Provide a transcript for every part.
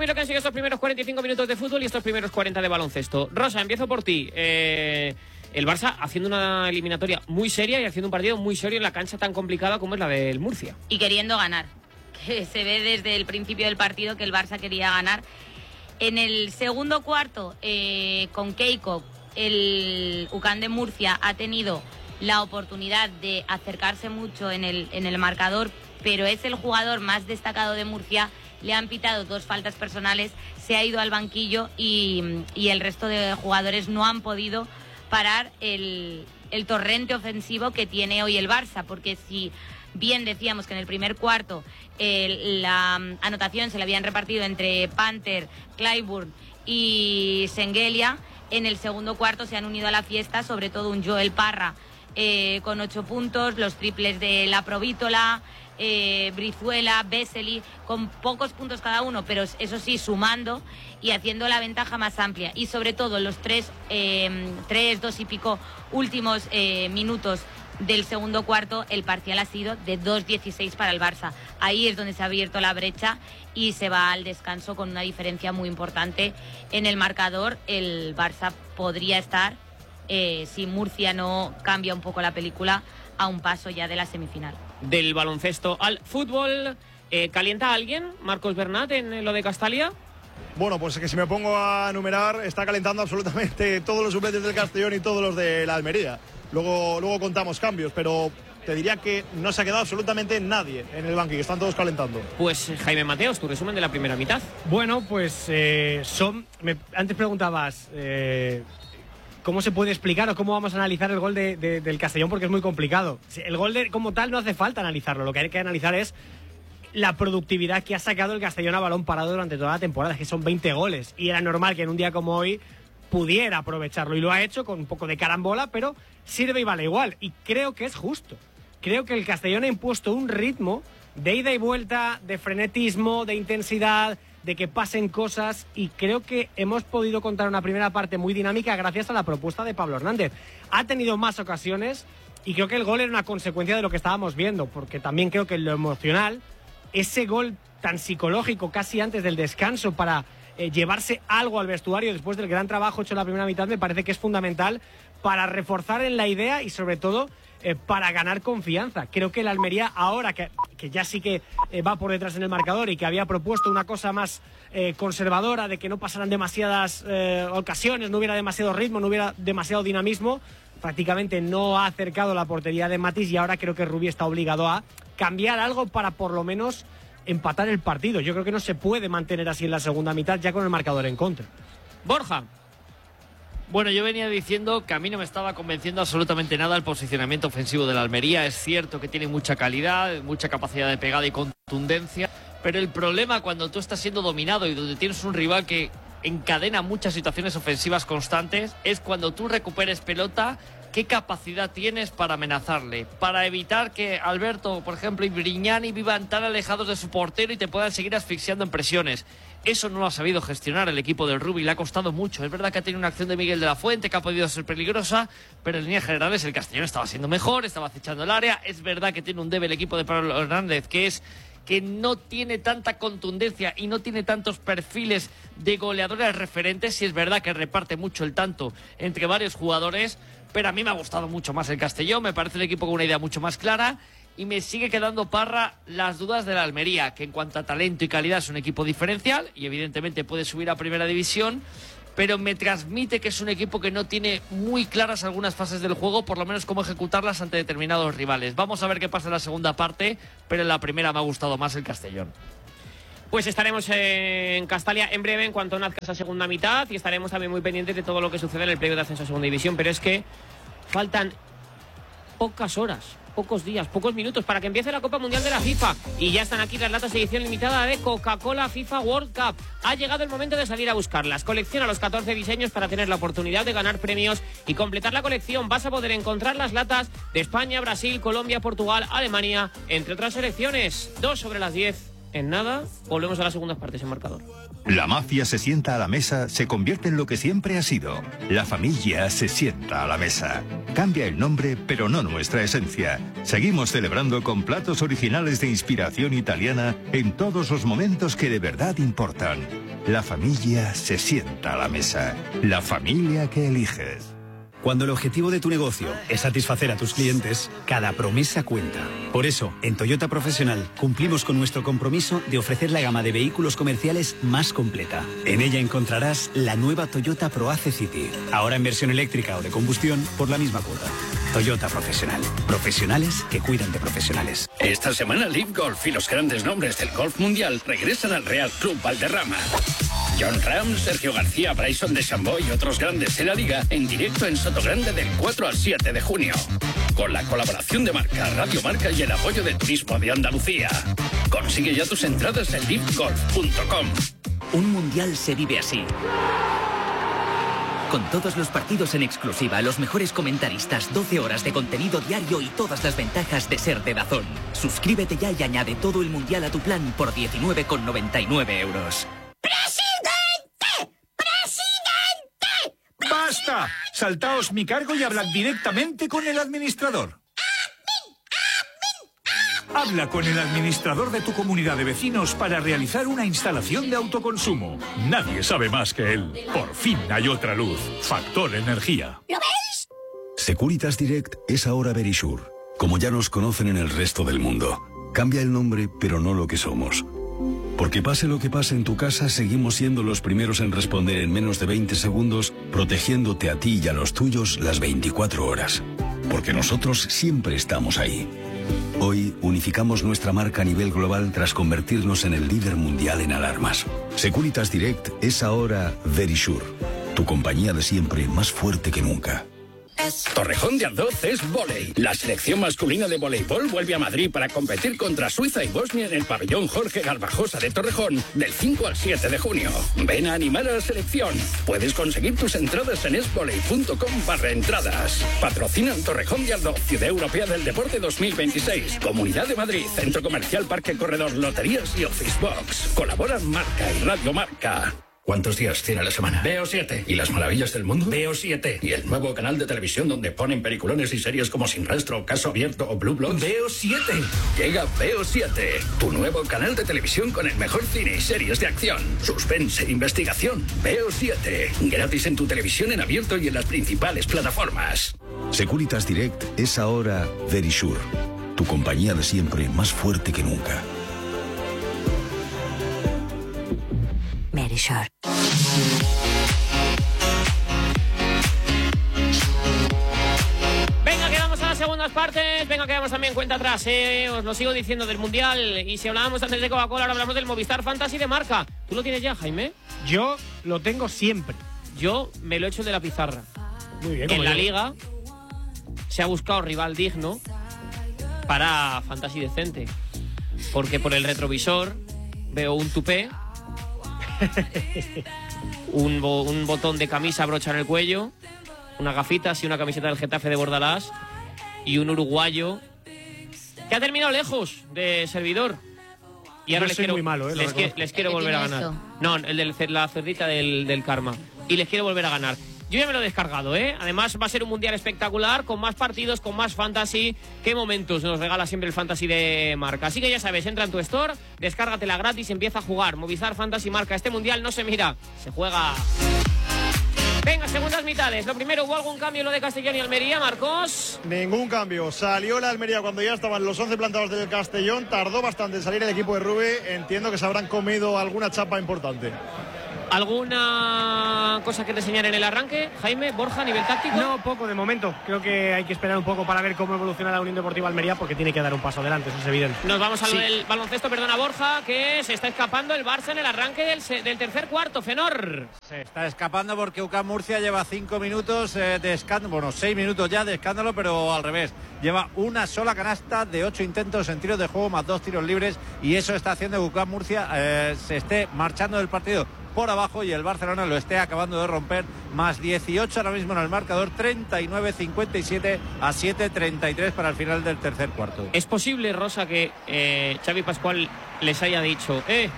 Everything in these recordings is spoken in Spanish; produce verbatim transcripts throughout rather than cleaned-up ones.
lo que han sido estos primeros cuarenta y cinco minutos de fútbol y estos primeros cuarenta de baloncesto. Rosa, empiezo por ti. Eh, el Barça haciendo una eliminatoria muy seria y haciendo un partido muy serio en la cancha tan complicada como es la del Murcia. Y queriendo ganar, que se ve desde el principio del partido que el Barça quería ganar. En el segundo cuarto, eh, con Keiko, el U C A M de Murcia ha tenido la oportunidad de acercarse mucho en el, en el marcador, pero es el jugador más destacado de Murcia. Le han pitado dos faltas personales, se ha ido al banquillo y, y el resto de jugadores no han podido parar el, el torrente ofensivo que tiene hoy el Barça, porque si bien decíamos que en el primer cuarto el, la anotación se la habían repartido entre Panther, Clyburn y Sengelia, en el segundo cuarto se han unido a la fiesta, sobre todo un Joel Parra eh, con ocho puntos, los triples de La Provítola, eh, Brizuela, Vesely, con pocos puntos cada uno, pero eso sí, sumando y haciendo la ventaja más amplia. Y sobre todo los tres, eh, tres dos y pico últimos eh, minutos del segundo cuarto, el parcial ha sido de dos dieciséis para el Barça. Ahí es donde se ha abierto la brecha y se va al descanso con una diferencia muy importante en el marcador. El Barça podría estar, eh, si Murcia no cambia un poco la película, a un paso ya de la semifinal. Del baloncesto al fútbol, eh, ¿calienta a alguien, Marcos Bernat, en lo de Castalia? Bueno, pues que si me pongo a enumerar, está calentando absolutamente todos los suplentes del Castellón y todos los de la Almería. Luego, luego contamos cambios, pero te diría que no se ha quedado absolutamente nadie en el banquillo, están todos calentando. Pues Jaime Mateos, tu resumen de la primera mitad. Bueno, pues eh, son... Me, antes preguntabas eh, cómo se puede explicar o cómo vamos a analizar el gol de, de, del Castellón, porque es muy complicado. El gol de, como tal no hace falta analizarlo, lo que hay que analizar es la productividad que ha sacado el Castellón a balón parado durante toda la temporada, que son veinte goles, y era normal que en un día como hoy pudiera aprovecharlo, y lo ha hecho con un poco de carambola, pero sirve y vale igual, y creo que es justo. Creo que el Castellón ha impuesto un ritmo de ida y vuelta, de frenetismo, de intensidad, de que pasen cosas, y creo que hemos podido contar una primera parte muy dinámica gracias a la propuesta de Pablo Hernández. Ha tenido más ocasiones y creo que el gol era una consecuencia de lo que estábamos viendo, porque también creo que en lo emocional, ese gol tan psicológico casi antes del descanso para eh, llevarse algo al vestuario después del gran trabajo hecho en la primera mitad, me parece que es fundamental para reforzar en la idea y sobre todo eh, para ganar confianza. Creo que el Almería ahora que, que ya sí que eh, va por detrás en el marcador y que había propuesto una cosa más eh, conservadora, de que no pasaran demasiadas eh, ocasiones, no hubiera demasiado ritmo, no hubiera demasiado dinamismo, prácticamente no ha acercado la portería de Matís, y ahora creo que Rubí está obligado a cambiar algo para por lo menos empatar el partido. Yo creo que no se puede mantener así en la segunda mitad ya con el marcador en contra. Borja. Bueno, yo venía diciendo que a mí no me estaba convenciendo absolutamente nada el posicionamiento ofensivo de la Almería. Es cierto que tiene mucha calidad, mucha capacidad de pegada y contundencia, pero el problema cuando tú estás siendo dominado y donde tienes un rival que encadena muchas situaciones ofensivas constantes es cuando tú recuperes pelota, qué capacidad tienes para amenazarle, para evitar que Alberto, por ejemplo, y Brignani vivan tan alejados de su portero y te puedan seguir asfixiando en presiones. Eso no lo ha sabido gestionar el equipo del Rubí, le ha costado mucho. Es verdad que ha tenido una acción de Miguel de la Fuente que ha podido ser peligrosa, pero en líneas generales el Castellón estaba siendo mejor, estaba acechando el área. Es verdad que tiene un debe el equipo de Pablo Hernández, que es que no tiene tanta contundencia y no tiene tantos perfiles de goleadores referentes, y es verdad que reparte mucho el tanto entre varios jugadores, pero a mí me ha gustado mucho más el Castellón, me parece un equipo con una idea mucho más clara, y me sigue quedando, Parra, las dudas de la Almería, que en cuanto a talento y calidad es un equipo diferencial y evidentemente puede subir a primera división, pero me transmite que es un equipo que no tiene muy claras algunas fases del juego, por lo menos cómo ejecutarlas ante determinados rivales. Vamos a ver qué pasa en la segunda parte, pero en la primera me ha gustado más el Castellón. Pues estaremos en Castalia en breve en cuanto nazca esa segunda mitad, y estaremos también muy pendientes de todo lo que sucede en el playoff de ascenso a segunda división, pero es que faltan pocas horas, pocos días, pocos minutos para que empiece la Copa Mundial de la FIFA, y ya están aquí las latas de edición limitada de Coca-Cola FIFA World Cup. Ha llegado el momento de salir a buscarlas. Colecciona los catorce diseños para tener la oportunidad de ganar premios y completar la colección. Vas a poder encontrar las latas de España, Brasil, Colombia, Portugal, Alemania, entre otras selecciones. Dos sobre las diez. en nada, volvemos a las segundas partes en marcador. La mafia se sienta a la mesa, se convierte en lo que siempre ha sido. La familia se sienta a la mesa. Cambia el nombre, pero no nuestra esencia. Seguimos celebrando con platos originales de inspiración italiana en todos los momentos que de verdad importan. La familia se sienta a la mesa. La familia que eliges. Cuando el objetivo de tu negocio es satisfacer a tus clientes, cada promesa cuenta. Por eso, en Toyota Profesional cumplimos con nuestro compromiso de ofrecer la gama de vehículos comerciales más completa. En ella encontrarás la nueva Toyota ProAce City, ahora en versión eléctrica o de combustión por la misma cuota. Toyota Profesional. Profesionales que cuidan de profesionales. Esta semana Live Golf y los grandes nombres del golf mundial regresan al Real Club Valderrama. John Ram, Sergio García, Bryson DeChambeau y otros grandes de la liga en directo en Sotogrande del cuatro al siete de junio. Con la colaboración de Marca, Radio Marca y el apoyo de Turismo de Andalucía. Consigue ya tus entradas en live golf punto com. Un mundial se vive así. Con todos los partidos en exclusiva, los mejores comentaristas, doce horas de contenido diario y todas las ventajas de ser de DAZN. Suscríbete ya y añade todo el mundial a tu plan por diecinueve con noventa y nueve euros. ¡Basta! Saltaos mi cargo y hablad directamente con el administrador. Habla con el administrador de tu comunidad de vecinos para realizar una instalación de autoconsumo. Nadie sabe más que él. Por fin hay otra luz. Factor Energía. ¿Lo veis? Securitas Direct es ahora Verisure. Como ya nos conocen en el resto del mundo. Cambia el nombre, pero no lo que somos. Porque pase lo que pase en tu casa, seguimos siendo los primeros en responder en menos de veinte segundos, protegiéndote a ti y a los tuyos las veinticuatro horas. Porque nosotros siempre estamos ahí. Hoy unificamos nuestra marca a nivel global tras convertirnos en el líder mundial en alarmas. Securitas Direct es ahora Verisure, tu compañía de siempre más fuerte que nunca. Torrejón de Ardoz es vóley. La selección masculina de voleibol vuelve a Madrid para competir contra Suiza y Bosnia en el pabellón Jorge Garbajosa de Torrejón del cinco al siete de junio. Ven a animar a la selección. Puedes conseguir tus entradas en esvoley punto com barra entradas. Patrocinan Torrejón de Ardoz, Ciudad Europea del Deporte dos mil veintiséis. Comunidad de Madrid, Centro Comercial Parque Corredor, Loterías y Office Box. Colaboran Marca y Radio Marca. ¿Cuántos días tiene la semana? Veo siete. ¿Y las maravillas del mundo? Veo siete. ¿Y el nuevo canal de televisión donde ponen peliculones y series como Sin Rastro, Caso Abierto o Blue Bloods? Veo siete. Llega Veo siete, tu nuevo canal de televisión con el mejor cine y series de acción, suspense e investigación. Veo siete. Gratis en tu televisión en abierto y en las principales plataformas. Securitas Direct es ahora Verisure, tu compañía de siempre más fuerte que nunca. Verisure. Venga, quedamos a las segundas partes. Venga, quedamos también cuenta atrás, eh. Os lo sigo diciendo del Mundial. Y si hablábamos antes de Coca-Cola, ahora hablamos del Movistar Fantasy de Marca. ¿Tú lo tienes ya, Jaime? Yo lo tengo siempre. Yo me lo he hecho de la pizarra. Muy bien. En la yo. Liga se ha buscado rival digno para Fantasy decente. Porque por el retrovisor veo un tupé, un, bo, un botón de camisa brocha en el cuello, unas gafitas y una camiseta del Getafe de Bordalás y un uruguayo que ha terminado lejos de servidor. Y ahora Yo les soy quiero, muy malo, ¿eh? les, que, les quiero volver a ganar. Esto? No, el de la cerdita del, del karma. Y les quiero volver a ganar. Yo ya me lo he descargado, ¿eh? Además va a ser un mundial espectacular, con más partidos, con más fantasy. ¿Qué momentos nos regala siempre el fantasy de Marca? Así que ya sabes, entra en tu store, descárgatela gratis y empieza a jugar. Movistar Fantasy Marca. Este mundial no se mira, se juega. Venga, segundas mitades. Lo primero, ¿hubo algún cambio en lo de Castellón y Almería, Marcos? Ningún cambio. Salió la Almería cuando ya estaban los once plantados del Castellón. Tardó bastante en salir el equipo de Rube. Entiendo que se habrán comido alguna chapa importante. ¿Alguna cosa que te señale en el arranque, Jaime, Borja, a nivel táctico? No, poco de momento. Creo que hay que esperar un poco para ver cómo evoluciona la Unión Deportiva Almería, porque tiene que dar un paso adelante, eso es evidente. Nos vamos al Sí. baloncesto, perdona, Borja, que se está escapando el Barça en el arranque del, del tercer cuarto, Fenor. Se está escapando porque U C A M Murcia lleva cinco minutos eh, de escándalo, bueno, seis minutos ya de escándalo, pero al revés. Lleva una sola canasta de ocho intentos en tiros de juego, más dos tiros libres, y eso está haciendo que U C A M Murcia eh, se esté marchando del partido por abajo y el Barcelona lo esté acabando de romper. Más dieciocho ahora mismo en el marcador, treinta y nueve cincuenta y siete a siete treinta y tres para el final del tercer cuarto. ¿Es posible, Rosa, que eh, Xavi Pascual les haya dicho, eh,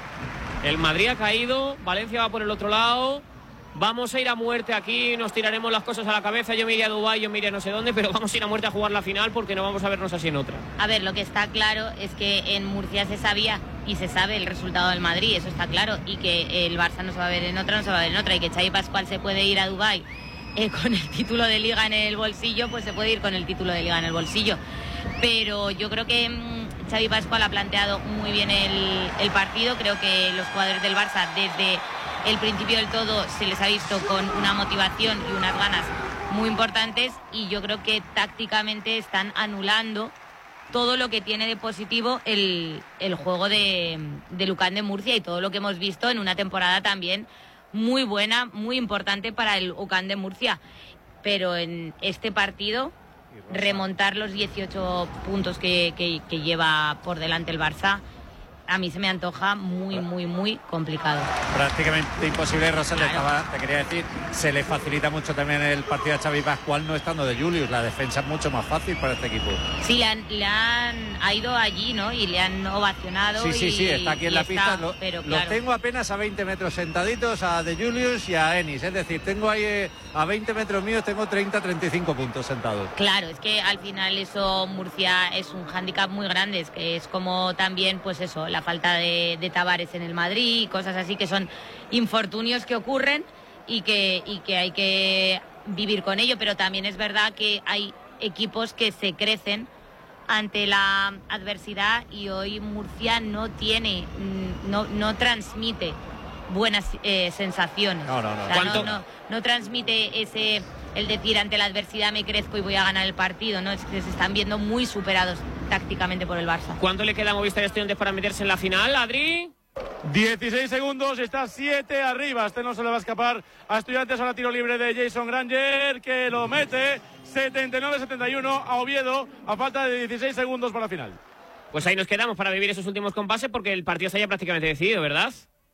el Madrid ha caído, Valencia va por el otro lado, vamos a ir a muerte aquí, nos tiraremos las cosas a la cabeza, yo me iré a Dubái, yo me iré a no sé dónde, pero vamos a ir a muerte a jugar la final porque no vamos a vernos así en otra. A ver, lo que está claro es que en Murcia se sabía y se sabe el resultado del Madrid, eso está claro, y que el Barça no se va a ver en otra, no se va a ver en otra, y que Xavi Pascual se puede ir a Dubái eh, con el título de Liga en el bolsillo, pues se puede ir con el título de Liga en el bolsillo. Pero yo creo que mmm, Xavi Pascual ha planteado muy bien el, el partido, creo que los jugadores del Barça desde el principio del todo se les ha visto con una motivación y unas ganas muy importantes, y yo creo que tácticamente están anulando todo lo que tiene de positivo el, el juego de, de UCAM de Murcia y todo lo que hemos visto en una temporada también muy buena, muy importante para el UCAM de Murcia. Pero en este partido, remontar los dieciocho puntos que, que, que lleva por delante el Barça, a mí se me antoja muy, muy, muy complicado. Prácticamente imposible, Rosa, claro. estaba, te quería decir, se le facilita mucho también el partido a Xavi Pascual no estando de Julius, la defensa es mucho más fácil para este equipo. Sí, le han, le han ha ido allí, ¿no? Y le han ovacionado. Sí, sí, y, sí, está aquí en la está, pista. Lo, pero, los claro. tengo apenas a veinte metros sentaditos, a de Julius y a Enis, es decir, tengo ahí eh, a veinte metros míos, tengo treinta, treinta y cinco puntos sentados. Claro, es que al final eso, Murcia es un hándicap muy grande, es que es como también, pues eso, la falta de, de Tavares en el Madrid, cosas así que son infortunios que ocurren y que, y que hay que vivir con ello, pero también es verdad que hay equipos que se crecen ante la adversidad y hoy Murcia no tiene, no, no transmite buenas eh, sensaciones. No, no, no. O sea, no, no, no transmite ese, el decir ante la adversidad me crezco y voy a ganar el partido, ¿no? Es que se están viendo muy superados tácticamente por el Barça. ¿Cuánto le queda a Movistar Estudiantes para meterse en la final, Adri? dieciséis segundos, está siete arriba. Este no se le va a escapar a Estudiantes. Ahora tiro libre de Jason Granger, que lo mete. setenta y nueve setenta y uno a Oviedo, a falta de dieciséis segundos para la final. Pues ahí nos quedamos para vivir esos últimos compases porque el partido se haya prácticamente decidido, ¿verdad?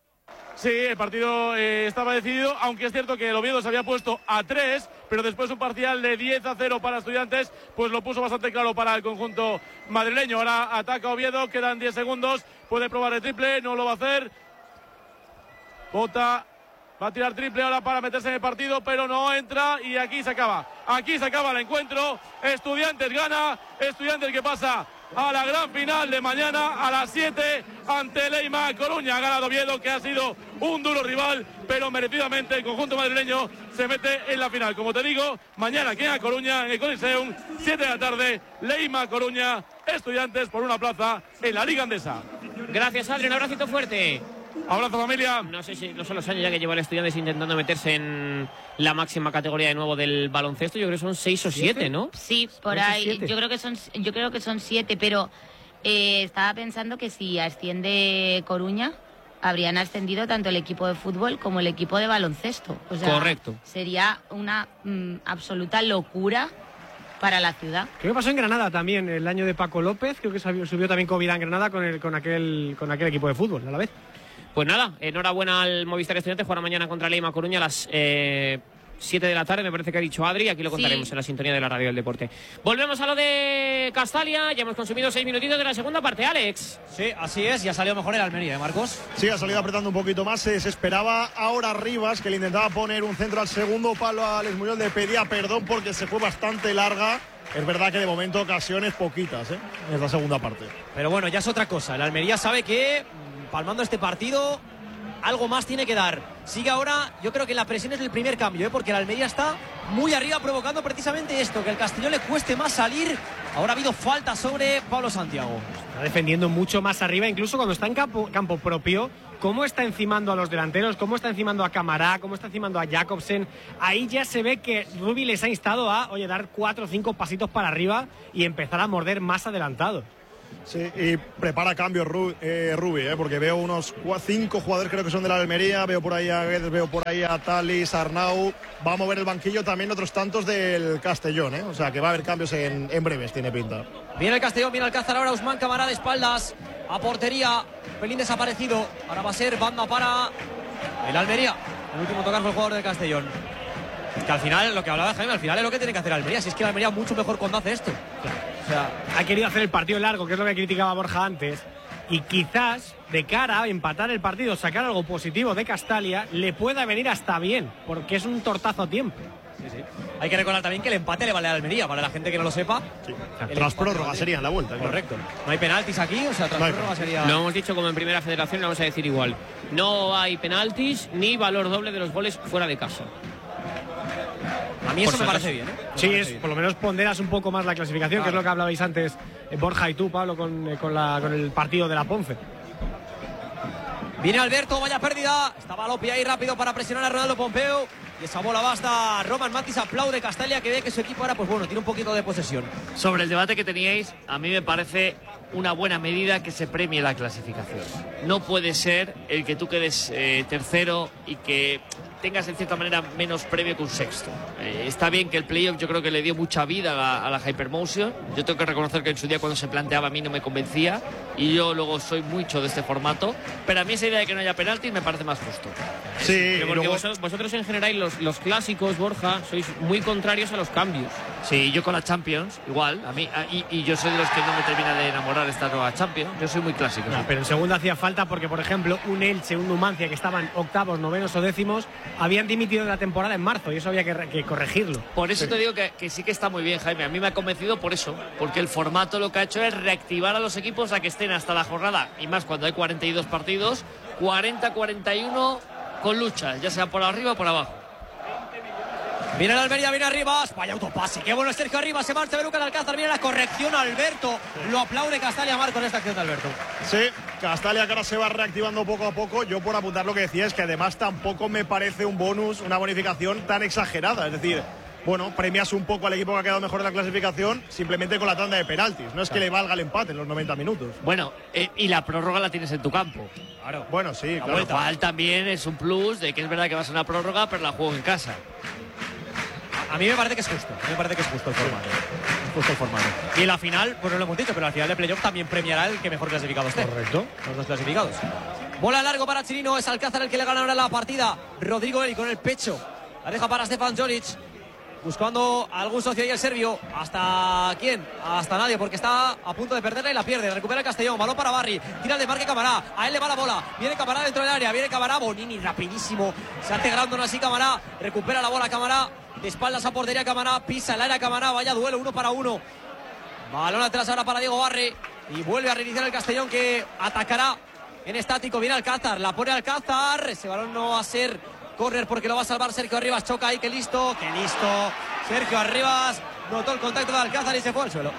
Sí, el partido eh, estaba decidido, aunque es cierto que el Oviedo se había puesto a tres, pero después un parcial de diez a cero para Estudiantes, pues lo puso bastante claro para el conjunto madrileño. Ahora ataca Oviedo, quedan diez segundos, puede probar el triple, no lo va a hacer. Bota, va a tirar triple ahora para meterse en el partido, pero no entra y aquí se acaba. Aquí se acaba el encuentro, Estudiantes gana, Estudiantes que pasa a la gran final de mañana a las siete ante Leima Coruña. Ha ganado Oviedo, que ha sido un duro rival, pero merecidamente el conjunto madrileño se mete en la final. Como te digo, mañana aquí en Coruña, en el Coliseum, siete de la tarde, Leima Coruña, Estudiantes por una plaza en la Liga Andesa. Gracias, Adri, un abracito fuerte. Abrazo, familia. No sé si no son los años ya que lleva el Estudiantes intentando meterse en la máxima categoría de nuevo del baloncesto. Yo creo que son seis o siete, ¿no? Sí, por ahí. Siete? Yo creo que son, yo creo que son siete, pero eh, estaba pensando que si asciende Coruña, habrían ascendido tanto el equipo de fútbol como el equipo de baloncesto. O sea, correcto. Sería una mm, absoluta locura para la ciudad. Creo que pasó en Granada también, el año de Paco López. Creo que subió también COVID en Granada con, el, con, aquel, con aquel equipo de fútbol a la vez. Pues nada, enhorabuena al Movistar Estudiantes, jugará mañana contra Leima Coruña a las eh, siete de la tarde, me parece que ha dicho Adri, aquí lo contaremos sí. en la sintonía de la radio del deporte. Volvemos a lo de Castalia, ya hemos consumido seis minutitos de la segunda parte, Alex. Sí, así es, ya salió mejor el Almería, ¿eh, Marcos? Sí, ha salido apretando un poquito más, se esperaba ahora Rivas, que le intentaba poner un centro al segundo palo a Alex Muyol, le pedía perdón porque se fue bastante larga. Es verdad que de momento ocasiones poquitas, ¿eh? En esta segunda parte. Pero bueno, ya es otra cosa, el Almería sabe que palmando este partido, algo más tiene que dar. Sigue ahora, yo creo que la presión es el primer cambio, ¿eh? Porque el Almería está muy arriba provocando precisamente esto, que al Castellón le cueste más salir. Ahora ha habido falta sobre Pablo Santiago. Está defendiendo mucho más arriba, incluso cuando está en campo, campo propio. Cómo está encimando a los delanteros, cómo está encimando a Camará, cómo está encimando a Jacobsen. Ahí ya se ve que Rubi les ha instado a, oye, dar cuatro o cinco pasitos para arriba y empezar a morder más adelantado. Sí, y prepara cambios Rubi, eh, Rubi eh, porque veo unos cinco jugadores, creo que son de la Almería, veo por ahí a Guedes, veo por ahí a Talis, Arnau, va a mover el banquillo también otros tantos del Castellón, eh, o sea que va a haber cambios en, en breves, tiene pinta. Viene el Castellón, viene Alcázar ahora, Usman Camará de espaldas, a portería, pelín desaparecido, ahora va a ser banda para el Almería, el último tocar fue el jugador del Castellón. Es que al final, lo que hablaba Jaime, al final es lo que tiene que hacer Almería, si es que el Almería mucho mejor cuando hace esto. Claro. O sea, ha querido hacer el partido largo, que es lo que criticaba Borja antes, y quizás de cara a empatar el partido, sacar algo positivo de Castalia, le pueda venir hasta bien, porque es un tortazo a tiempo. Sí, sí. Hay que recordar también que el empate le vale a Almería, para la gente que no lo sepa. Sí. Tras prórroga sería la vuelta. Correcto. No hay penaltis aquí, o sea, tras no prórroga sería... Lo hemos dicho como en Primera Federación, lo vamos a decir igual. No hay penaltis ni valor doble de los goles fuera de casa. A mí eso me parece bien, ¿eh? Me sí, parece es, bien. por lo menos ponderas un poco más la clasificación, claro, que es lo que hablabais antes, eh, Borja y tú, Pablo, con, eh, con, la, con el partido de la Ponce. Viene Alberto, vaya pérdida. Estaba Lopi ahí rápido para presionar a Ronaldo Pompeu. Y esa bola basta. Roman Matis aplaude Castalia, que ve que su equipo ahora, pues bueno, tiene un poquito de posesión. Sobre el debate que teníais, a mí me parece una buena medida que se premie la clasificación. No puede ser el que tú quedes eh, tercero y que tengas en cierta manera menos premio que un sexto. Eh, está bien que el playoff yo creo que le dio mucha vida a la, a la Hypermotion. Yo tengo que reconocer que en su día cuando se planteaba a mí no me convencía y yo luego soy mucho de este formato, pero a mí esa idea de que no haya penaltis me parece más justo. Sí, porque luego... vosotros, vosotros en general los, los clásicos, Borja, sois muy contrarios a los cambios. Sí, yo con la Champions igual, a mí a, y, y yo soy de los que no me termina de enamorar esta nueva Champions. Yo soy muy clásico. No, ¿sí? Pero en segunda hacía falta porque, por ejemplo, un Elche, un Numancia que estaban octavos, novenos o décimos, habían dimitido de la temporada en marzo y eso había que, que corregirlo. Por eso sí. te digo que, que sí que está muy bien, Jaime. A mí me ha convencido por eso, porque el formato lo que ha hecho es reactivar a los equipos a que estén hasta la jornada, y más cuando hay cuarenta y dos partidos, cuarenta a cuarenta y uno con luchas, ya sea por arriba o por abajo. Viene el Almería, viene Arribas, vaya autopase, qué bueno es Sergio Arribas, se marcha Beluca al Alcázar, viene la corrección Alberto, lo aplaude Castalia Mar con esta acción de Alberto. Sí, Castalia que ahora se va reactivando poco a poco. Yo por apuntar lo que decía es que además tampoco me parece un bonus, una bonificación tan exagerada, es decir, bueno, premias un poco al equipo que ha quedado mejor en la clasificación simplemente con la tanda de penaltis, no es que le valga el empate en los noventa minutos. Bueno, eh, y la prórroga la tienes en tu campo. Claro. Bueno, sí, la claro. Lo cual también es un plus de que es verdad que vas a una prórroga, pero la juego en casa. A mí me parece que es justo, a mí me parece que es justo el formato. Es justo el formato. Y la final, pues no lo hemos dicho, pero la final de playoff también premiará el que mejor clasificado esté. Correcto. Los dos clasificados. Bola largo para Chirino, es Alcázar el que le gana ahora la partida. Rodrigo Eli con el pecho. La deja para Stefan Jolic. Buscando a algún socio ahí el serbio. ¿Hasta quién? Hasta nadie, porque está a punto de perderla y la pierde. Recupera el Castellón, balón para Barry. Tira el de Marque Camará. A él le va la bola. Viene Camará dentro del área. Viene Camará. Bonini rapidísimo. Se hace grande así Camará. Recupera la bola Camará. De espaldas a portería Camará. Pisa el área Camará. Vaya duelo, uno para uno. Balón atrás ahora para Diego Barry. Y vuelve a reiniciar el Castellón que atacará en estático. Viene Alcázar. La pone Alcázar. Ese balón no va a ser córner porque lo va a salvar Sergio Arribas. Choca ahí, que listo, que listo. Sergio Arribas notó el contacto de Alcázar y se fue al suelo.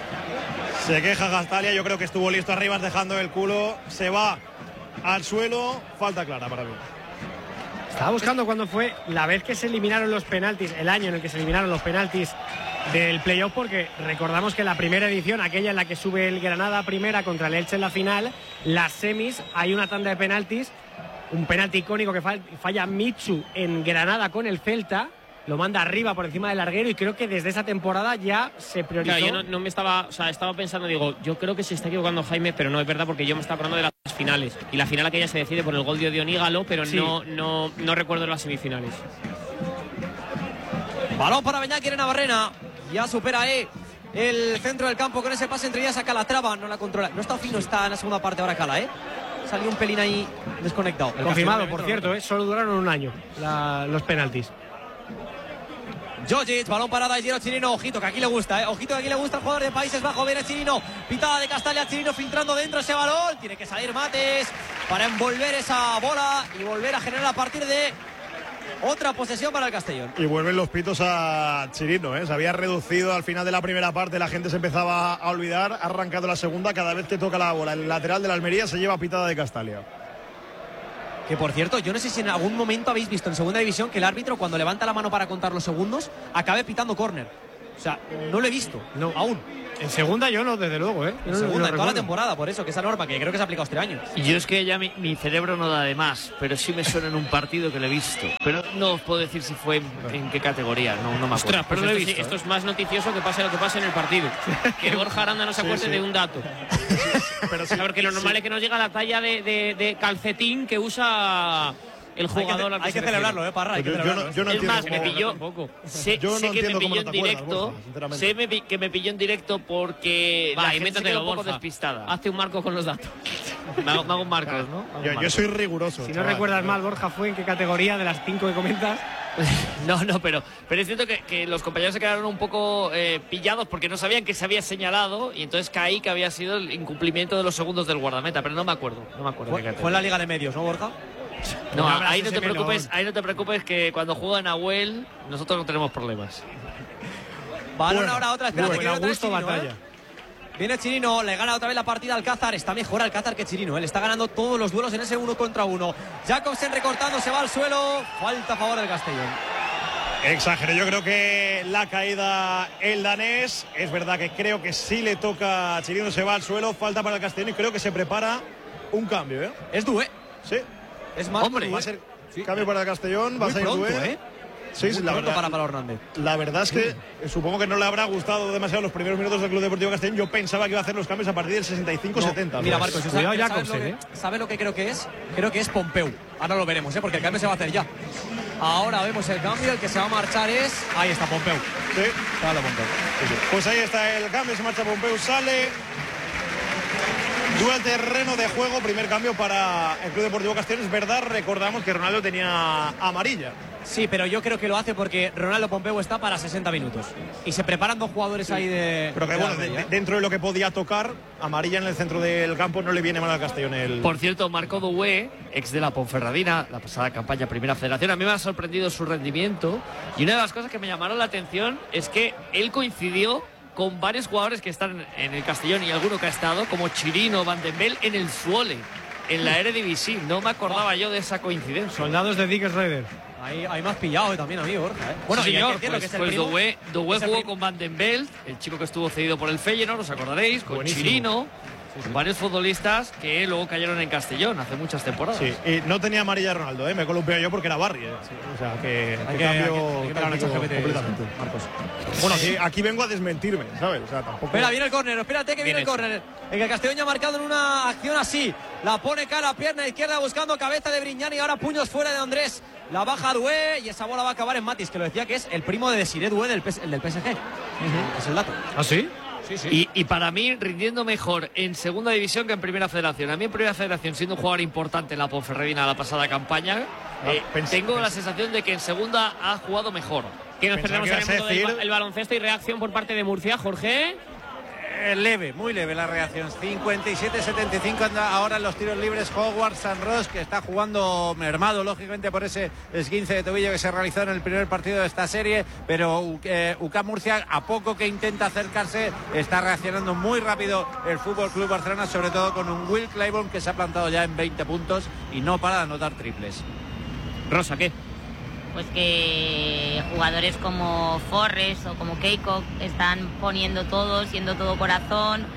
Se queja Castalia, yo creo que estuvo listo Arribas dejando el culo. Se va al suelo, falta clara para mí. Estaba buscando cuándo fue la vez que se eliminaron los penaltis, el año en el que se eliminaron los penaltis del playoff, porque recordamos que la primera edición, aquella en la que sube el Granada primera contra el Elche en la final, las semis, hay una tanda de penaltis. Un penalti icónico que falla Michu en Granada con el Celta, lo manda arriba por encima del larguero y creo que desde esa temporada ya se priorizó. Claro, yo no, no me estaba, o sea, estaba pensando, digo, yo creo que se está equivocando Jaime, pero no es verdad porque yo me estaba hablando de las finales y la final aquella se decide por el gol de Odionígalo, pero sí. no, no, no recuerdo las semifinales. Balón para Beñaki en Navarrena, ya supera eh, el centro del campo con ese pase entre ellas a Calatrava, no la controla, no está fino, está en la segunda parte ahora Cala, eh. Salió un pelín ahí desconectado. El confirmado, por cierto, ¿eh? Solo duraron un año la, los penaltis. Jojic, balón parada y Giro Chirino. Ojito, que aquí le gusta, ¿eh? Ojito, que aquí le gusta al jugador de Países Bajos. Viene Chirino, pitada de Castalia. Chirino filtrando dentro ese balón. Tiene que salir Mates para envolver esa bola y volver a generar a partir de otra posesión para el Castellón. Y vuelven los pitos a Chirino, ¿eh? Se había reducido al final de la primera parte, la gente se empezaba a olvidar, ha arrancado la segunda, cada vez que toca la bola el lateral de la Almería se lleva pitada de Castalia. Que por cierto, yo no sé si en algún momento habéis visto en segunda división que el árbitro cuando levanta la mano para contar los segundos acabe pitando córner. O sea, no lo he visto, no, aún. En segunda yo no, desde luego, ¿eh? En no, segunda, no en toda la temporada, por eso, que esa norma que creo que se ha aplicado este año. Y yo es que ya mi, mi cerebro no da de más, pero sí me suena en un partido que lo he visto. Pero no os puedo decir si fue en, en qué categoría, no, no me acuerdo. Ostras, pero pues lo he esto, visto. sí, esto es más noticioso que pase lo que pase en el partido. Que Borja Aranda no se acuerde sí, sí. de un dato. Pero sí, porque lo normal sí. es que nos llega la talla de, de, de calcetín que usa el jugador. Hay que, hay que celebrarlo, ¿eh, Parra? Hay que Yo, yo celebrarlo. no, yo no Es entiendo más, me cómo- pilló. Sé, Yo no sé que me entiendo cómo pilló no en te acuerdas, directo. Borja, sinceramente. sé me pi- que me pilló en directo porque Va, la gente se invéntatelo, quedó un poco Borja. despistada. Hazte un marco con los datos. Me hago, me hago un Marcos, ¿no? Me hago un Yo, yo Marcos. soy riguroso. Si no chaval. recuerdas mal, Borja, ¿fue en qué categoría de las cinco que comentas? No, no, pero, pero es cierto que, que los compañeros se quedaron un poco eh, pillados porque no sabían que se había señalado y entonces caí que había sido el incumplimiento de los segundos del guardameta, pero no me acuerdo, no me acuerdo. Fue, de qué fue en la Liga de Medios, ¿no, Borja? No, No abras ahí no ese te preocupes, melón. ahí no te preocupes que cuando juega Nahuel nosotros no tenemos problemas. Balón Bueno, ahora otra, espérate, bueno, que viene otra vez Augusto Chirino, batalla. ¿eh? Viene Chirino, le gana otra vez la partida al Alcázar. Está mejor Alcázar que Chirino, ¿eh? Le está ganando todos los duelos en ese uno contra uno. Jacobsen recortando, se va al suelo. Falta a favor del Castellón. Exagero, yo creo que la caída el danés, es verdad que creo que sí le toca a Chirino, se va al suelo, falta para el Castellón y creo que se prepara un cambio, ¿eh? Es Dué. Sí. Es más, Hombre, va a ser cambio para el Castellón, va a Muy ser pronto, Dué. ¿eh? Sí, Muy sí, la pronto verdad, para Pablo Hernández. la verdad es que eh, supongo que no le habrá gustado demasiado los primeros minutos del Club Deportivo Castellón. Yo pensaba que iba a hacer los cambios a partir del sesenta y cinco setenta. Mira, ¿no? Marcos, ¿sabes, Cuidado, ¿sabes, Jacobsen, lo que, ¿eh? ¿sabes lo que creo que es? Creo que es Pompeu. Ahora lo veremos, ¿eh? Porque el cambio se va a hacer ya. Ahora vemos el cambio, el que se va a marchar es... Ahí está Pompeu. Sí. Claro, Pompeu. Pues ahí está el cambio, se marcha Pompeu, sale. Dual terreno de juego, primer cambio para el Club Deportivo Castellón. Es verdad, recordamos que Ronaldo tenía amarilla. Sí, pero yo creo que lo hace porque Ronaldo Pompeu está para sesenta minutos. Y se preparan dos jugadores ahí de... Pero que de bueno, Almería, de- ¿eh? dentro de lo que podía tocar, amarilla en el centro del campo no le viene mal al Castellón. El... Por cierto, Marco Dué, ex de la Ponferradina, la pasada campaña Primera Federación, a mí me ha sorprendido su rendimiento y una de las cosas que me llamaron la atención es que él coincidió con varios jugadores que están en el Castellón y alguno que ha estado, como Chirino, Van den Bel, en el Zwolle, en la Eredivisie. No me acordaba yo de esa coincidencia. Soldados de Dick Schroeder. Ahí, ahí me has pillado eh, también a mí, Borja. ¿eh? Bueno, Sí, y hay señor, que decirlo, pues, que es el pues primo- Doué, Doué es el jugó prim- con Van den Belt, el chico que estuvo cedido por el Feyenoord, os acordaréis, con Buenísimo. Chirino, con varios futbolistas que luego cayeron en Castellón hace muchas temporadas. Sí, y no tenía amarilla Ronaldo, ¿eh? Me columpié yo porque era Barry. ¿eh? Sí, o sea, que, Hay que que- cambio hay que- hay que mirar el táctico ChatGPT, completamente. Marcos. Bueno, aquí, aquí vengo a desmentirme, ¿sabes? O sea, tampoco... Espera, viene el córner, espérate que viene Bien el córner. En que el Castellón ya ha marcado en una acción así. La pone cara, pierna izquierda buscando cabeza de Brignani. Ahora puños fuera de Andrés. La baja Dué y esa bola va a acabar en Matis, que lo decía que es el primo de Desiré Dué del, P S el del P S G. Es el dato. ¿Ah, sí? Sí, sí. Y, y para mí, rindiendo mejor en segunda división que en primera federación. A mí en primera federación, siendo un jugador importante en la Ponferradina la pasada campaña, eh, pensé- tengo pensé- la sensación de que en segunda ha jugado mejor. Que nos Pensaba perdemos que en el ibas a mundo del decir- ba- el baloncesto y reacción por parte de Murcia, Jorge. Eh, leve, muy leve la reacción. cincuenta y siete setenta y cinco anda ahora en los tiros libres Howard San Ross, que está jugando mermado, lógicamente, por ese esguince de tobillo que se realizó en el primer partido de esta serie. Pero eh, U C A M Murcia, a poco que intenta acercarse, está reaccionando muy rápido el Fútbol Club Barcelona, sobre todo con un Will Clyburn que se ha plantado ya en veinte puntos y no para de anotar triples. Rosa, ¿qué? Pues que jugadores como Forres o como Keiko están poniendo todo, siendo todo corazón.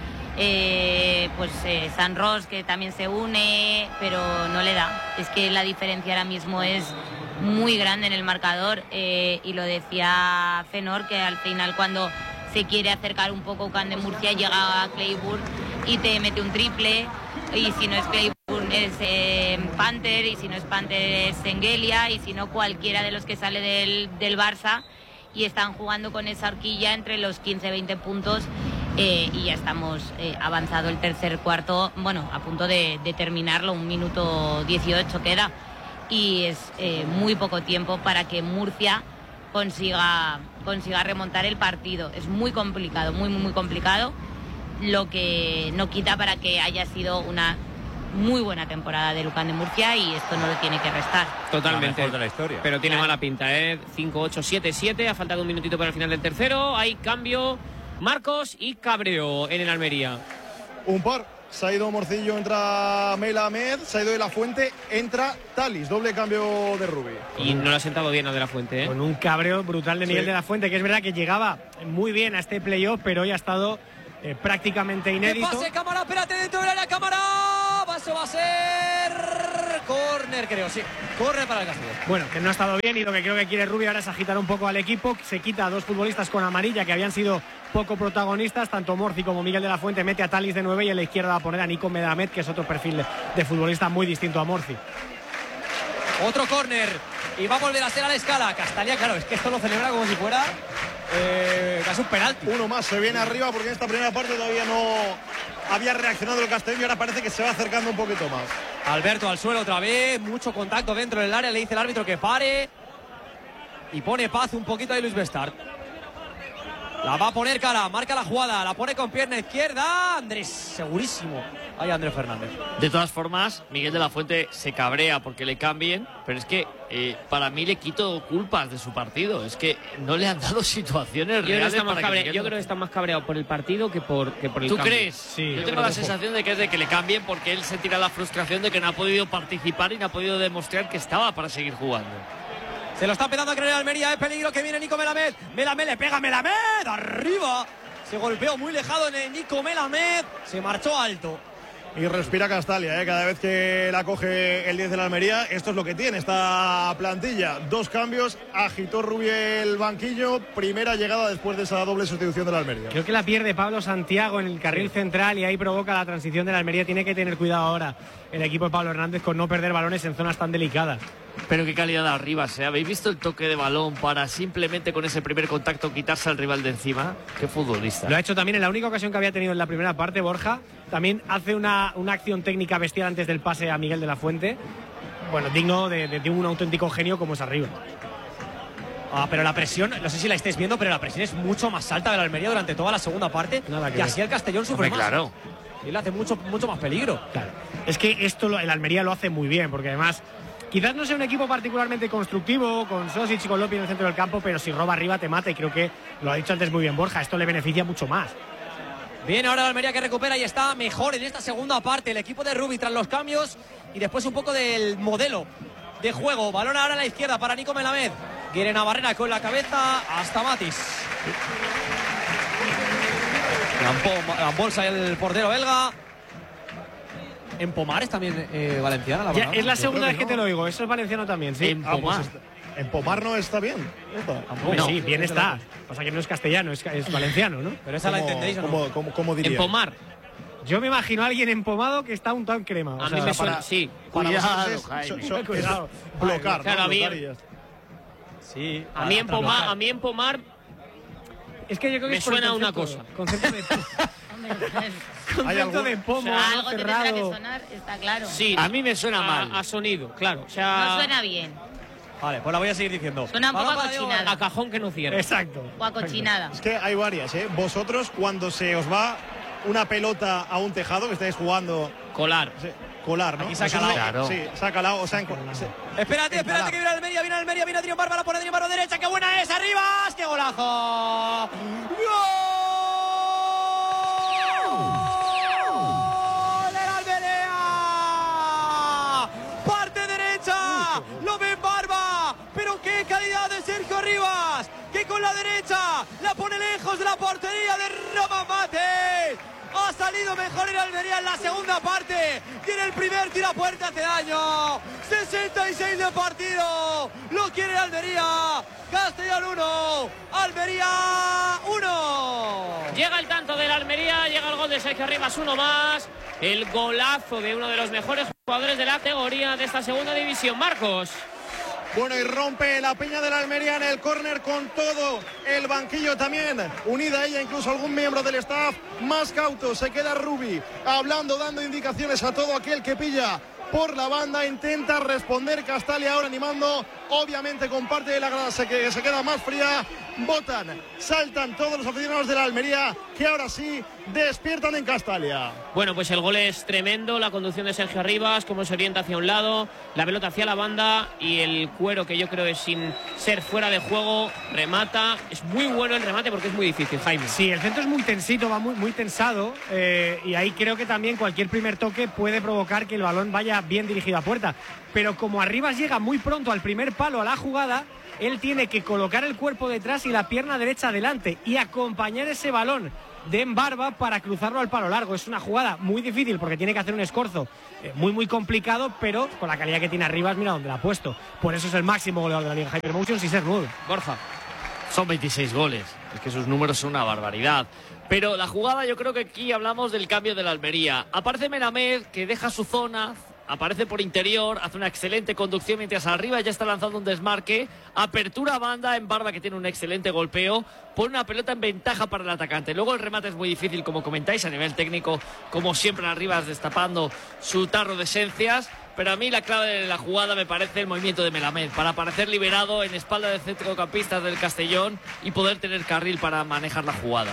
Eh, pues eh, San Ross, que también se une, pero no le da. Es que la diferencia ahora mismo es muy grande en el marcador, eh, y lo decía Fenor, que al final cuando se quiere acercar un poco U C A M de Murcia llega a Clayburn y te mete un triple, y si no es Clayburn es eh, Panther, y si no es Panther es Sengelia, y si no cualquiera de los que sale del, del Barça, y están jugando con esa horquilla entre los quince veinte puntos, eh, y ya estamos eh, avanzado el tercer cuarto, bueno, a punto de, de terminarlo, un minuto dieciocho queda, y es eh, muy poco tiempo para que Murcia consiga, consiga remontar el partido. Es muy complicado, muy, muy, muy complicado, lo que no quita para que haya sido una muy buena temporada de U C A M de Murcia, y esto no lo tiene que restar. Totalmente. La mejor de la historia. Pero tiene Claro. mala pinta, ¿eh? cinco ocho siete siete. Ha faltado un minutito para el final del tercero. Hay cambio. Marcos y Cabreo en el Almería. Un par. Se ha ido Morcillo, entra Mela Ahmed. Se ha ido de la Fuente, entra Talis. Doble cambio de Rubí. Y no le ha sentado bien a De La Fuente, ¿eh? Con un cabreo brutal de Miguel Sí. de la Fuente, que es verdad que llegaba muy bien a este playoff, pero hoy ha estado eh, prácticamente ¡Que inédito. pase, cámara! Espérate, dentro de la cámara. Eso va a ser córner, creo, sí. Córner para el Castellón. Bueno, que no ha estado bien, y lo que creo que quiere Rubio ahora es agitar un poco al equipo. Se quita a dos futbolistas con amarilla que habían sido poco protagonistas, tanto Morci como Miguel de la Fuente. Mete a Talis de nueve y en la izquierda va a poner a Nico Medamed, que es otro perfil de, de futbolista muy distinto a Morci. Otro córner. Y va a volver a ser a la escala. Castalia, claro, es que esto lo celebra como si fuera eh, casi un penalti. Uno más se viene arriba porque en esta primera parte todavía no había reaccionado el Castellón y ahora parece que se va acercando un poquito más. Alberto al suelo otra vez. Mucho contacto dentro del área. Le dice el árbitro que pare. Y pone paz un poquito ahí Luis Bestart. La va a poner cara, marca la jugada, la pone con pierna izquierda. Andrés, segurísimo. Ahí Andrés Fernández. De todas formas, Miguel de la Fuente se cabrea porque le cambien, pero es que eh, para mí le quito culpas de su partido. Es que no le han dado situaciones Yo creo, reales que está más para cabre- que yo creo que está más cabreado por el partido que por, que por el ¿Tú cambio. crees? Sí. Yo Yo tengo creo la que- sensación de que es de que le cambien porque él se tira la frustración de que no ha podido participar y no ha podido demostrar que estaba para seguir jugando. Se lo está empezando a creer Almería, es peligro que viene Nico Melamed. Melamed le pega a Melamed, arriba. Se golpeó muy lejado en el Nico Melamed, se marchó alto. Y respira Castalia, ¿eh? Cada vez que la coge el diez de la Almería. Esto es lo que tiene esta plantilla. Dos cambios, agitó Rubí el banquillo. Primera llegada después de esa doble sustitución de la Almería. Creo que la pierde Pablo Santiago en el carril central y ahí provoca la transición de la Almería. Tiene que tener cuidado ahora el equipo de Pablo Hernández con no perder balones en zonas tan delicadas. Pero qué calidad de arriba, ¿eh? ¿Habéis visto el toque de balón para simplemente con ese primer contacto quitarse al rival de encima? Qué futbolista. Lo ha hecho también en la única ocasión que había tenido en la primera parte, Borja. También hace una, una acción técnica bestial antes del pase a Miguel de la Fuente. Bueno, digno de, de, de un auténtico genio como es arriba. Ah, pero la presión, no sé si la estáis viendo, pero la presión es mucho más alta de la Almería durante toda la segunda parte. Nada que y ver. así el Castellón sufre Hombre, más. claro. Y le hace mucho, mucho más peligro. Claro. Es que esto lo- el Almería lo hace muy bien, porque además quizás no sea un equipo particularmente constructivo, con Sosic y con Lopi en el centro del campo, pero si roba arriba te mata y creo que lo ha dicho antes muy bien Borja, esto le beneficia mucho más. Viene ahora la Almería que recupera y está mejor en esta segunda parte. El equipo de Rubí tras los cambios y después un poco del modelo de juego. Balón ahora a la izquierda para Nico Melamed. Quiere Navarrena con la cabeza hasta Matis. La bolsa el portero belga. En Pomares también eh, valenciana la Ya, palabra. es la Yo segunda creo vez que, no. te lo digo, eso es valenciano también, sí. Ah, pues está- en Pomar no está bien. Hombre, No. sí, bien está. Pasa que no es castellano, es, es valenciano, ¿no? Pero esa la entendéis, ¿o no? ¿Cómo, cómo, cómo diría? Empomar. Yo me imagino a alguien empomado que está untado en crema. o A sea, mí me para- suena, sí. Para Cuidado, vosotros es- Jaime. so- so- Cuidado. es blocar, Claro, ¿no? a mí- Blocar y ya está. Sí. A mí, empomar, a mí empomar Es que yo creo que me es por el suena una concepto- cosa. Concepto de, concepto algún- de pomo, O sea, algo te tendrá que cerrado. sonar, está claro. Sí, A mí me suena a, mal. a sonido, claro. O sea, No suena bien. Vale, pues la voy a seguir diciendo. Suena un poco Balón a para Diego. cochinada. a cajón que no cierra. Exacto. O a cochinada. Es que hay varias, ¿eh? Vosotros, cuando se os va una pelota a un tejado que estáis jugando, Colar. sí, colar, ¿no? Aquí se ha Eso calado. es- Claro. Sí, se ha calado. O sea, en- se- Espérate, espérate que viene Almería, viene Almería, viene Adrián Barba, la pone Adrián Barba derecha, qué buena es, arriba, qué golazo. ¡Gol del Almería! Parte derecha, lo ve Barba, pero qué calidad de Sergio Rivas, que con la derecha la pone lejos de la portería de Roman Mate. Ha salido mejor el Almería en la segunda parte. Tiene el primer tiro a puerta, hace daño. sesenta y seis de partido. Lo quiere Almería. Castellón uno. Almería uno. Llega el tanto del Almería, llega el gol de Sergio Rivas, uno más. El golazo de uno de los mejores jugadores de la categoría de esta segunda división, Marcos. Bueno, y rompe la peña de la Almería en el córner con todo el banquillo también. Unida a ella incluso algún miembro del staff. Más cauto, se queda Rubí hablando, dando indicaciones a todo aquel que pilla por la banda. Intenta responder Castalia ahora animando. Obviamente con parte de la grada se, que, se queda más fría. Botan, saltan todos los aficionados de la Almería que ahora sí despiertan en Castalia. Bueno, pues el gol es tremendo, la conducción de Sergio Rivas, cómo se orienta hacia un lado, la pelota hacia la banda y el cuero, que yo creo es sin ser fuera de juego, remata. Es muy bueno el remate porque es muy difícil, Jaime. Sí, el centro es muy tensito, va muy, muy tensado eh, y ahí creo que también cualquier primer toque puede provocar que el balón vaya bien dirigido a puerta. Pero como Arribas llega muy pronto al primer palo a la jugada, él tiene que colocar el cuerpo detrás y la pierna derecha adelante y acompañar ese balón de Barba para cruzarlo al palo largo. Es una jugada muy difícil porque tiene que hacer un escorzo eh, muy muy complicado, pero con la calidad que tiene Arribas, mira dónde la ha puesto. Por eso es el máximo goleador de la Liga Hypermotion sin ser nudo. Borja. Son veintiséis goles. Es que sus números son una barbaridad. Pero la jugada, yo creo que aquí hablamos del cambio de la Almería. Aparece Melamed, que deja su zona, aparece por interior, hace una excelente conducción, mientras arriba ya está lanzando un desmarque, apertura a banda en Barba, que tiene un excelente golpeo, pone una pelota en ventaja para el atacante. Luego el remate es muy difícil, como comentáis, a nivel técnico, como siempre arriba destapando su tarro de esencias, pero a mí la clave de la jugada me parece el movimiento de Melamed, para aparecer liberado en espalda del centrocampista del Castellón y poder tener carril para manejar la jugada.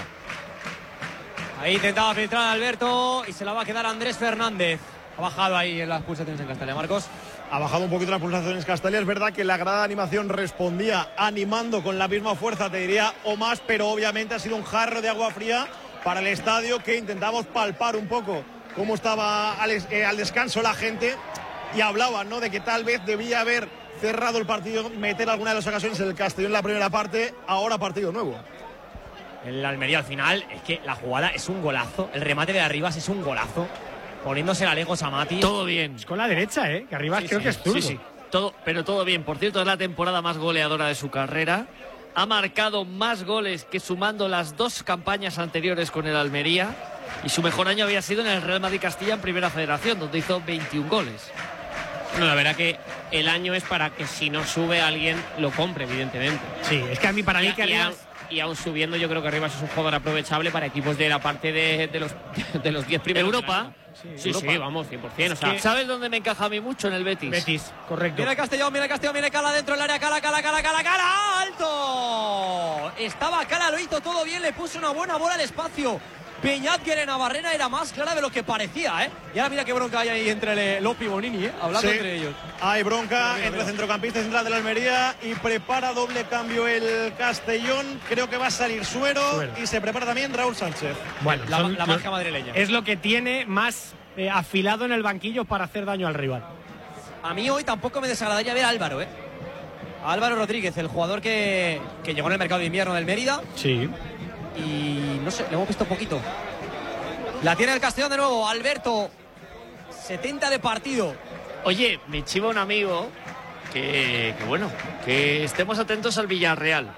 Ahí intentaba filtrar a Alberto y se la va a quedar Andrés Fernández. Ha bajado ahí en las pulsaciones en Castalia, Marcos. Ha bajado un poquito las pulsaciones Castalia. Es verdad que la grada de animación respondía animando con la misma fuerza, te diría, o más, pero obviamente ha sido un jarro de agua fría para el estadio, que intentamos palpar un poco cómo estaba al, eh, al descanso la gente, y hablaban, ¿no?, de que tal vez debía haber cerrado el partido, meter alguna de las ocasiones en el Castellón en la primera parte, ahora partido nuevo. El Almería al final, es que la jugada es un golazo, el remate de Arribas es un golazo, poniéndosela lejos a Mati. Todo bien. Es con la derecha, ¿eh? Que Arribas sí, creo sí, que es zurdo. Sí, sí. Todo, pero todo bien. Por cierto, es la temporada más goleadora de su carrera. Ha marcado más goles que sumando las dos campañas anteriores con el Almería. Y su mejor año había sido en el Real Madrid Castilla en Primera Federación, donde hizo veintiún goles. No, la verdad que el año es para que si no sube alguien lo compre, evidentemente. Sí, es que a mí, para mí que Arribas... Y aún subiendo, yo creo que Arribas es un jugador aprovechable para equipos de la parte de, de los de los diez primeros. Europa. Sí, sí, Europa. Sí, vamos, cien por ciento. O sea, que, ¿sabes dónde me encaja a mí mucho? En el Betis. Betis, correcto. Viene el Castellón, viene el Castellón, viene Cala dentro del área. Cala, Cala, Cala, Cala, Cala. ¡Alto! Estaba Cala, lo hizo todo bien, le puso una buena bola al espacio. Peñátger en Navarrena era más clara de lo que parecía, ¿eh? Y ahora mira qué bronca hay ahí entre Lopi y Bonini, ¿eh? Hablando sí, entre ellos. Hay bronca entre centrocampista y central de la Almería, y prepara doble cambio el Castellón. Creo que va a salir Suero, Suero. y se prepara también Raúl Sánchez. Bueno, la, la marca madrileña. Es lo que tiene más eh, afilado en el banquillo para hacer daño al rival. A mí hoy tampoco me desagradaría ver a Álvaro, ¿eh? A Álvaro Rodríguez, el jugador que, que llegó en el mercado de invierno del Mérida. Sí. Y no sé, le hemos visto poquito. La tiene el Castellón de nuevo, Alberto. setenta de partido. Oye, me chiva un amigo que, que bueno, que estemos atentos al Villarreal.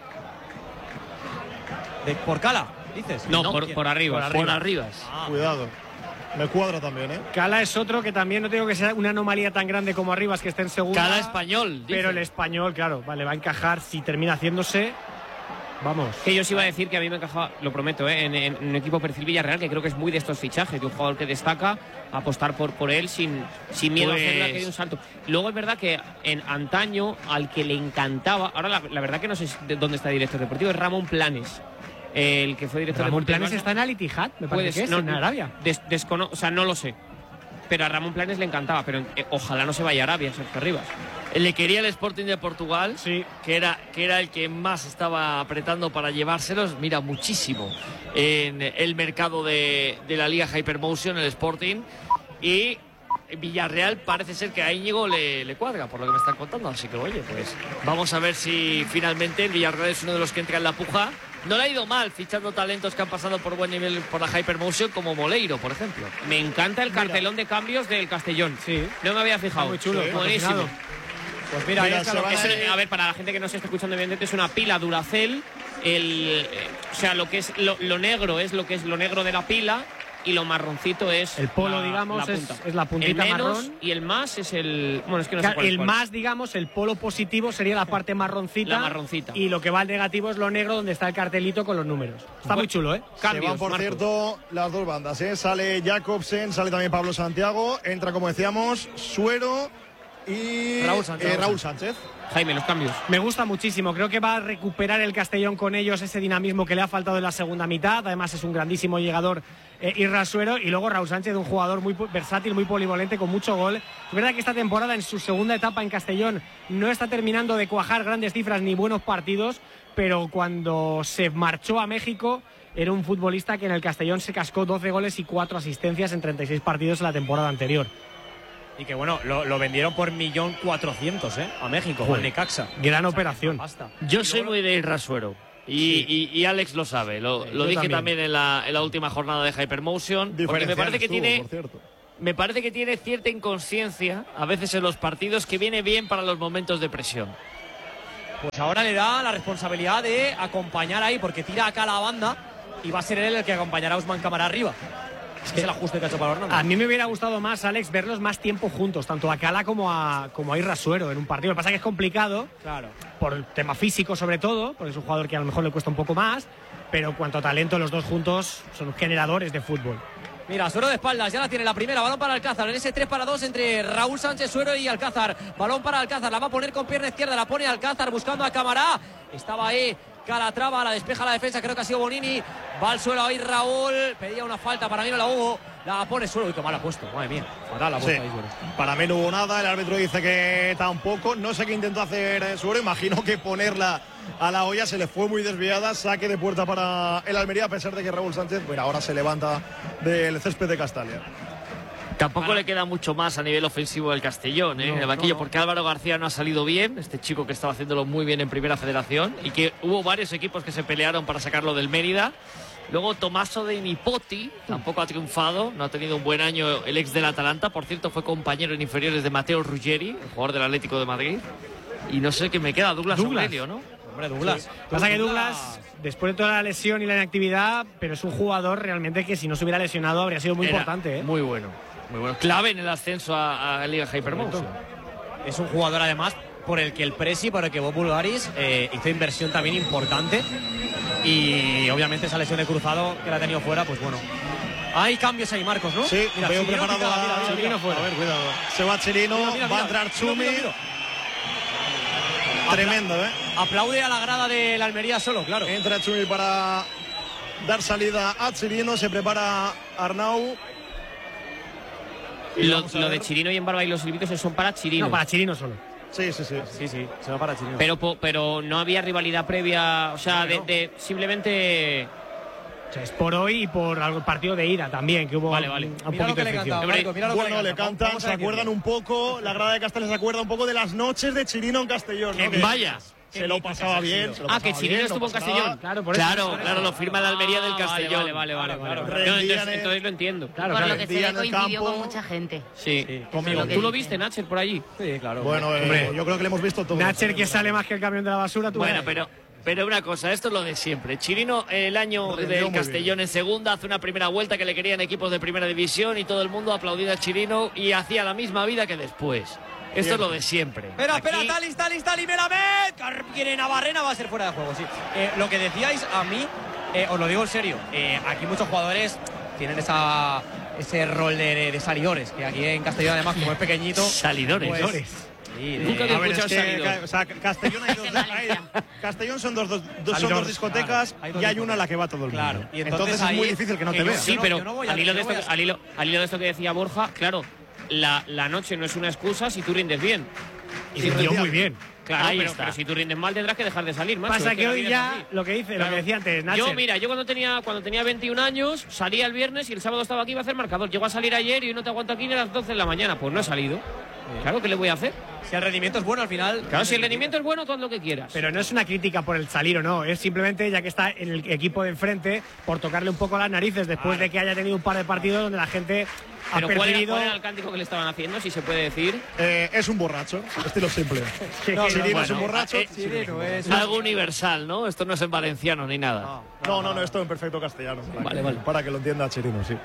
¿De por Cala, dices? No, no por, por arriba. Por arriba. Por Arribas. Ah. Cuidado. Me cuadra también, ¿eh? Cala es otro que también no tengo que ser una anomalía tan grande como Arribas, que esté en segunda. Cala español. Pero dice. el español, claro, vale, va a encajar si termina haciéndose. Vamos. Que yo os iba a decir que a mí me encajaba, lo prometo, ¿eh? en, en, en un equipo perfil Villarreal, que creo que es muy de estos fichajes, de un jugador que destaca, apostar por, por él sin, sin miedo pues... a hacerle que dé un salto. Luego es verdad que en antaño, al que le encantaba, ahora la, la verdad que no sé de dónde está director deportivo, es Ramón Planes. El que fue director Ramón deportivo. Planes está en Al Ittihad, me parece que es, no, en Arabia. Des, descono, o sea, no lo sé. Pero a Ramón Planes le encantaba, pero eh, ojalá no se vaya a Arabia, Sergio Arribas. Le quería el Sporting de Portugal, sí. que era, que era el que más estaba apretando para llevárselos. Mira, muchísimo en el mercado de, de la Liga Hypermotion, el Sporting. Y Villarreal parece ser que a Íñigo le, le cuadra, por lo que me están contando. Así que, oye, pues vamos a ver si finalmente el Villarreal es uno de los que entra en la puja. No le ha ido mal fichando talentos que han pasado por buen nivel por la Hypermotion, como Moleiro, por ejemplo. Me encanta el cartelón mira. de cambios del Castellón. Sí. No me había fijado. Está muy chulo. Sí, buenísimo. Pues mira, mira ahí está lo es, a ver, para la gente que no se está escuchando evidentemente, es una pila Duracell. El, eh, o sea, lo que es lo, lo negro es lo que es lo negro de la pila, y lo marroncito es el polo, la, digamos, la es, es la puntita el menos, marrón. Y el más es el. Bueno, es que no claro, sé cuál el es cuál. más, digamos, el polo positivo sería la parte marroncita. La marroncita. Y lo que va al negativo es lo negro, donde está el cartelito con los números. Está bueno, muy chulo, ¿eh? Cambios, Se van, por Marcos. cierto, las dos bandas, ¿eh? Sale Jacobsen, sale también Pablo Santiago. Entra, como decíamos, Suero y Raúl Sánchez. Eh, Raúl Sánchez. Jaime, los cambios. Me gusta muchísimo. Creo que va a recuperar el Castellón con ellos ese dinamismo que le ha faltado en la segunda mitad. Además, es un grandísimo llegador, eh, Irra Suero. Y luego Raúl Sánchez, un jugador muy versátil, muy polivalente, con mucho gol. Es verdad que esta temporada, en su segunda etapa en Castellón, no está terminando de cuajar grandes cifras ni buenos partidos. Pero cuando se marchó a México, era un futbolista que en el Castellón se cascó doce goles y cuatro asistencias en treinta y seis partidos en la temporada anterior. Y que bueno, lo, lo vendieron por millón cuatrocientos, ¿eh? A México, al Necaxa. Gran operación. Basta. Yo soy muy de Irra Suero. Y, sí. y, y Alex lo sabe. Lo, sí, lo dije también, también en, la, en la última jornada de Hypermotion. Porque me parece que estuvo, tiene. Me parece que tiene cierta inconsciencia a veces en los partidos, que viene bien para los momentos de presión. Pues ahora le da la responsabilidad de acompañar ahí, porque tira acá la banda y va a ser él el que acompañará a Usman Cámara arriba. Es que es el ajuste que ha hecho para Hernández. A mí me hubiera gustado más, Alex, verlos más tiempo juntos, tanto a Cala como a, como a Isra Suero en un partido. Lo que pasa es que es complicado, claro, por el tema físico sobre todo, porque es un jugador que a lo mejor le cuesta un poco más, pero en cuanto a talento, los dos juntos son generadores de fútbol. Mira, Suero de espaldas, ya la tiene la primera, balón para Alcázar, en ese tres para dos entre Raúl Sánchez, Suero y Alcázar, balón para Alcázar, la va a poner con pierna izquierda, la pone Alcázar buscando a Camará, estaba ahí Calatrava, la despeja la defensa, creo que ha sido Bonini, va al suelo ahí Raúl, pedía una falta, para mí no la hubo, la pone Suero, y qué mal ha puesto, madre mía, fatal la ha puesto Sí. ahí Suero. Para mí no hubo nada, el árbitro dice que tampoco, no sé qué intentó hacer eh, Suero, imagino que ponerla a la olla se le fue muy desviada, saque de puerta para el Almería, a pesar de que Raúl Sánchez, bueno, ahora se levanta del césped de Castalia. Tampoco bueno. le queda mucho más a nivel ofensivo del Castellón, ¿eh? No, en el banquillo, no, no. porque Álvaro García no ha salido bien, este chico que estaba haciéndolo muy bien en Primera Federación, y que hubo varios equipos que se pelearon para sacarlo del Mérida. Luego Tommaso de Nipoti tampoco ha triunfado, no ha tenido un buen año el ex del Atalanta, por cierto fue compañero en inferiores de Mateo Ruggeri, el jugador del Atlético de Madrid. Y no sé qué me queda, Douglas, Douglas. Aurelio, ¿no? Hombre, Douglas. Sí. Pasa que Douglas, después de toda la lesión y la inactividad, pero es un jugador realmente que si no se hubiera lesionado habría sido muy Era importante, ¿eh? Muy bueno, muy bueno. Clave en el ascenso a, a Liga Hypermotion. Es un jugador además por el que el Presi, por el que Bob Bulgaris eh, hizo inversión también importante. Y obviamente esa lesión de Cruzado que la ha tenido fuera, pues bueno. Hay cambios ahí, Marcos, ¿no? Sí, mira, veo Chirino preparado picaba, a mira, mira, mira, Chirino fuera. A ver, cuidado. Se va Chirino, Mira, mira, va a mira, entrar mira, Chumi. mira, mira. Tremendo, ¿eh? Aplaude a la grada de la Almería solo, claro. Entra Chumi para dar salida a Chirino, se prepara Arnau. Y lo, lo de Chirino y en Barba y los silbitos son para Chirino. No, para Chirino solo. Sí, sí, sí. Sí, sí, se va para Chirino. Pero, po- pero no había rivalidad previa, o sea, de, de simplemente... O sea, es por hoy y por el partido de ida también, que hubo Vale, vale. un, un Mira lo poquito que de le fricción. canta, Marco, mira lo que Bueno, le canta. cantan, Vamos a se decirlo. acuerdan un poco, la grada de Castellón se acuerda un poco de las noches de Chirino en Castellón, ¿no? Que Que vaya. Se lo pasaba bien. se lo Ah, pasaba que Chirino bien, estuvo no en pasa Castellón. nada. Claro, por eso. Claro, claro, lo firma la Almería del Ah, Castellón. Vale, vale, vale. vale, vale. Rendían No, entonces, en- entonces lo entiendo. Claro, Por claro. lo que se Día ve en el coincidió campo. con mucha gente. Sí. Eso es Conmigo. lo que ¿Tú lo dicen. viste, Nacher, por allí? Sí, claro. Bueno, eh, Hombre. yo creo que le hemos visto todo. Nacher, que sale más que el camión de la basura, tú Bueno, verás. pero, pero una cosa, esto es lo de siempre. Chirino, el año Rindió del muy Castellón en segunda, hace una primera vuelta que le querían equipos de primera división y todo el mundo aplaudía a Chirino y hacía la misma vida que después. Esto es lo de siempre. Espera, espera, Aquí- Talis, Talis, Talis, Melamed. Car- Quiere Navarrena, va a ser fuera de juego, sí. Eh, lo que decíais a mí, eh, os lo digo en serio, eh, aquí muchos jugadores tienen esa, ese rol de, de salidores, que aquí en Castellón además, como es pequeñito... Salidores. pues, sí, de- Nunca había A ver, es escuchado que, salidor. ca- o sea, Castellón hay dos, Es de Galicia. hay- Castellón son dos, dos, dos- son Salidor, dos discotecas claro, hay dos y hay discotecas. una a la que va todo el mundo. Claro, y entonces, entonces es ahí- muy difícil que no que te yo- veas. Sí, no- pero yo no voy a- al, hilo de yo no esto, voy a- al, hilo, al hilo de esto que decía Borja, claro, la, la noche no es una excusa si tú rindes bien. Y rindió muy bien. Claro, Ahí pero, está. pero si tú rindes mal tendrás que dejar de salir, macho. Pasa Es que la hoy vida es ya, así. lo que dice, lo Claro. que decía antes, Nacher. Yo, mira, yo cuando tenía, cuando tenía veintiún años, salía el viernes y el sábado estaba aquí iba a hacer marcador. Llego a salir ayer y no te aguanto aquí ni a las doce de la mañana. Pues no he salido. Claro, ¿qué le voy a hacer? Si el rendimiento es bueno al final... Claro, si el rendimiento es bueno, tú haz lo que quieras. Pero no es una crítica por el salir o no, es simplemente ya que está en el equipo de enfrente, por tocarle un poco las narices después de que haya tenido un par de partidos donde la gente ha Pero ¿cuál era, percibido. cuál era el cántico que le estaban haciendo, si se puede decir? Eh, es un borracho, estilo simple. que- No, que- Chirino bueno, es un borracho. eh, Chirino, es... Algo universal, ¿no? Esto no es en valenciano ni nada. No, no, no, esto en perfecto castellano. Para Vale, que, vale. Para que lo entienda Chirino, sí.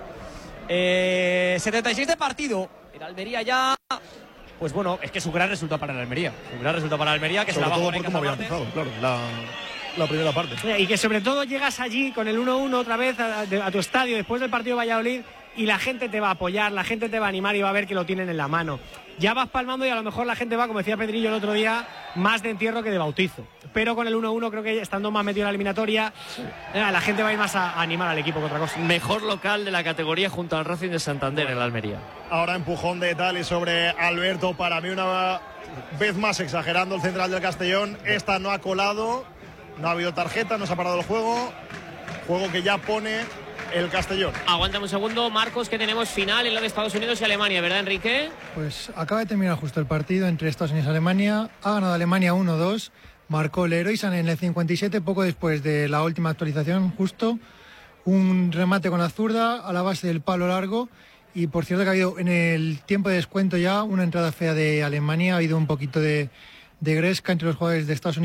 Eh, setenta y seis de partido. El Almería ya... Pues bueno, es que es un gran resultado para el Almería. Un gran resultado para el Almería, que Sobre se la va a todo jugar en por cómo había casa aparte. empezado, claro, la, la primera parte. Y que sobre todo llegas allí con el uno uno otra vez a, de- a tu estadio después del partido de Valladolid y la gente te va a apoyar, la gente te va a animar y va a ver que lo tienen en la mano. Ya vas palmando y a lo mejor la gente va, como decía Pedrillo el otro día, más de entierro que de bautizo. Pero con el uno uno creo que estando más metido en la eliminatoria, eh, la gente va a ir más a, a animar al equipo que otra cosa. Mejor local de la categoría junto al Racing de Santander en la Almería. Ahora empujón de Tali sobre Alberto, para mí una vez más exagerando el central del Castellón. Esta no ha colado, no ha habido tarjeta, no se ha parado el juego. Juego que ya pone el Castellón. Aguántame un segundo, Marcos, que tenemos final en lo de Estados Unidos y Alemania, ¿verdad, Enrique? Pues acaba de terminar justo el partido entre Estados Unidos y Alemania. Ha ganado Alemania uno dos. Marcó Leroy Sané en el cincuenta y siete, poco después de la última actualización, justo. Un remate con la zurda a la base del palo largo. Y por cierto que ha habido en el tiempo de descuento ya una entrada fea de Alemania. Ha habido un poquito de, de gresca entre los jugadores de Estados Unidos.